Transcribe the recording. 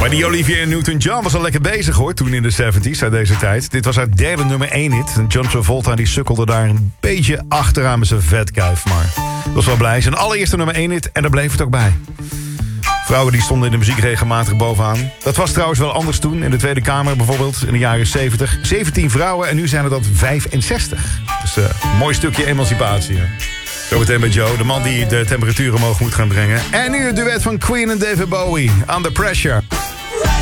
Maar die Olivia Newton-John was al lekker bezig hoor, toen in de 70s, uit deze tijd. Dit was haar derde nummer 1 hit. John Travolta die sukkelde daar een beetje achteraan met zijn vetkuif. Maar was wel blij. Zijn allereerste nummer 1 hit en daar bleef het ook bij. Vrouwen die stonden in de muziek regelmatig bovenaan. Dat was trouwens wel anders toen, in de Tweede Kamer bijvoorbeeld, in de jaren 70. 17 vrouwen en nu zijn er dat 65. Dus een mooi stukje emancipatie. Hè? Zometeen met Joe, de man die de temperatuur omhoog moet gaan brengen. En nu het duet van Queen en David Bowie, Under Pressure.